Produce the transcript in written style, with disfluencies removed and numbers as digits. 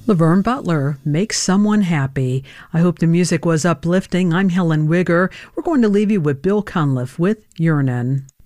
Laverne Butler, Make Someone Happy. I hope the music was uplifting. I'm Helen Wigger. We're going to leave you with Bill Cunliffe with Yearnin'.